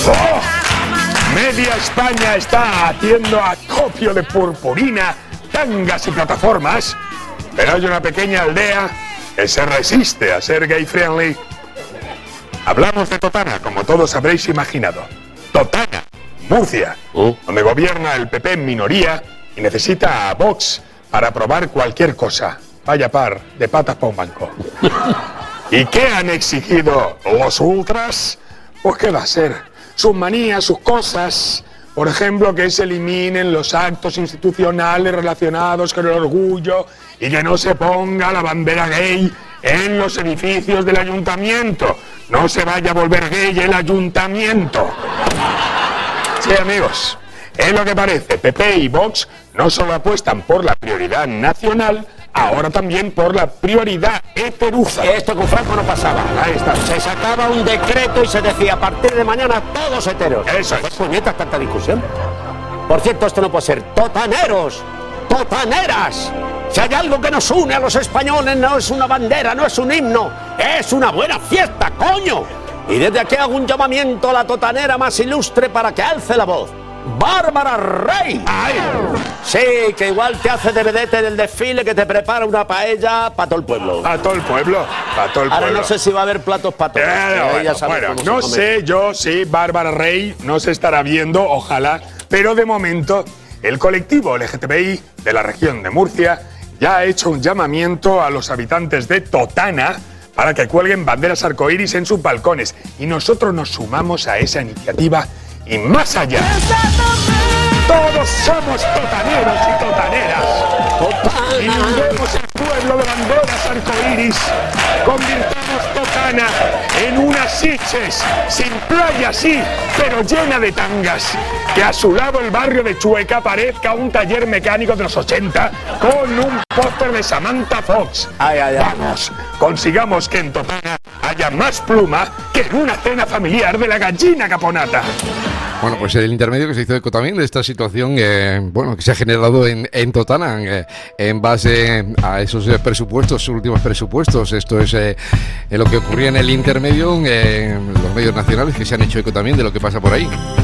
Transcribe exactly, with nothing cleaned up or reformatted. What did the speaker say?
¡Oh! Media España está haciendo acopio de purpurina, tangas y plataformas, pero hay una pequeña aldea que se resiste a ser gay friendly. Hablamos de Totana, como todos habréis imaginado. Totana, Murcia, uh. donde gobierna el P P en minoría y necesita a Vox para aprobar cualquier cosa. Vaya par de patas para un banco. ¿Y qué han exigido los ultras? Pues qué va a ser. Sus manías, sus cosas. Por ejemplo, que se eliminen los actos institucionales relacionados con el orgullo y que no se ponga la bandera gay en los edificios del ayuntamiento. No se vaya a volver gay el ayuntamiento. Sí, amigos, es lo que parece. P P y Vox no solo apuestan por la prioridad nacional, ahora también por la prioridad heteruza. Esto con Franco no pasaba. Ahí está. Se sacaba un decreto y se decía a partir de mañana todos heteros. Eso es. Pues puñetas, tanta discusión. Por cierto, esto no puede ser. ¡Totaneros! ¡Totaneras! Si hay algo que nos une a los españoles, no es una bandera, no es un himno, es una buena fiesta, coño. Y desde aquí hago un llamamiento a la totanera más ilustre para que alce la voz. ¡Bárbara Rey! ¡Ay! Sí, que igual te hace de vedette del desfile, que te prepara una paella para todo el pueblo. ¿Para todo el pueblo? Para todo el Ahora pueblo. no sé si va a haber platos para todos. Eh, eh, bueno, bueno, no sé, yo sí, Bárbara Rey no se estará viendo, ojalá, pero de momento el colectivo L G T B I de la región de Murcia ya ha hecho un llamamiento a los habitantes de Totana para que cuelguen banderas arcoíris en sus balcones, y nosotros nos sumamos a esa iniciativa y más allá. Todos somos totaneros y totaneras. Totana. Inundemos el pueblo de banderas arcoíris. Convirtamos Totana en unas Sitges, sin playa sí, pero llena de tangas. Que a su lado el barrio de Chueca parezca un taller mecánico de los ochenta con un póster de Samantha Fox. Ay, ay, ay. Vamos, consigamos que en Totana haya más pluma que en una cena familiar de la gallina caponata. Bueno, pues el intermedio que se hizo eco también de esta situación, eh, bueno, que se ha generado en, en Totana, eh, en base a esos eh, presupuestos, sus últimos presupuestos. Esto es eh, lo que ocurría en el intermedio, eh, los medios nacionales que se han hecho eco también de lo que pasa por ahí.